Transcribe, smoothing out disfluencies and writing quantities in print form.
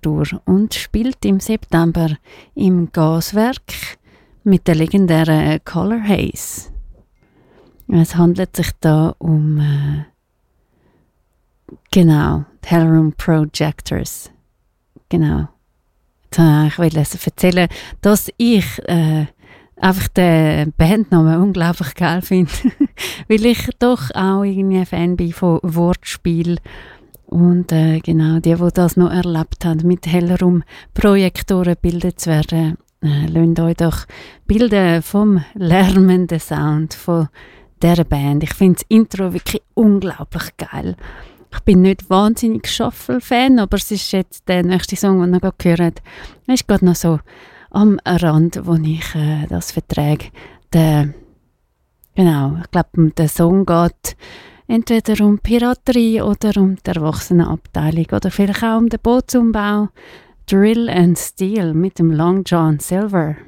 Tour und spielt im September im Gaswerk mit der legendären Color Haze. Es handelt sich da um genau, die Hellroom Projectors. Genau. Ich will erzählen, dass ich einfach den Bandnamen unglaublich geil finde, weil ich doch auch irgendwie ein Fan bin von Wortspiel. Und genau, die das noch erlebt haben, mit Hellraum-Projektoren gebildet zu werden, lasst euch doch bilden vom lärmenden Sound von dieser Band. Ich finde das Intro wirklich unglaublich geil. Ich bin nicht wahnsinnig Shuffle-Fan, aber es ist jetzt der nächste Song, den ihr gerade gehört. Er ist gerade noch so am Rand, wo ich das verträge. Genau, ich glaube, der Song geht entweder um Piraterie oder um die Erwachsenenabteilung oder vielleicht auch um den Bootsumbau. Drill and Steel mit dem Long John Silver.